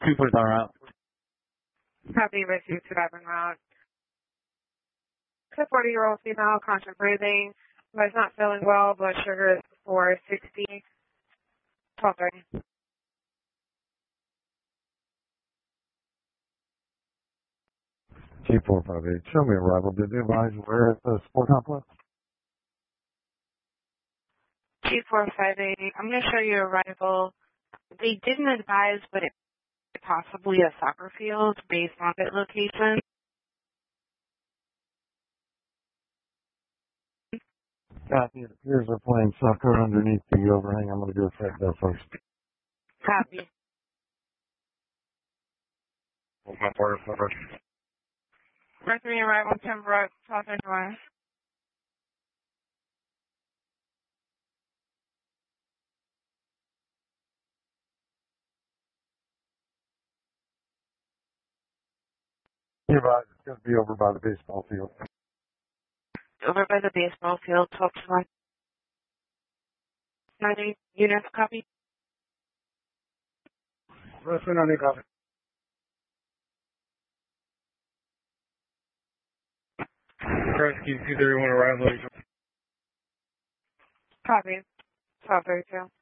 2 on route. Copy, received to driving route. It's a 40-year-old female, constant breathing, but not feeling well. Blood sugar is 460. 12:30. 2458. Show me arrival. Did you advise where at the sport complex? 2458. I'm going to show you arrival. They didn't advise, but it possibly a soccer field based on that location. Copy. It appears they're playing soccer underneath the overhang. I'm going to go check that first. Copy. What's my part number? Mercury arrival, Pembroke, 12:31. You're right. It's going to be over by the baseball field. Over by the baseball field, 12:21. 90 units, copy. Restaurant on your copy. Rescue 231 arrival. Copy. 12:32.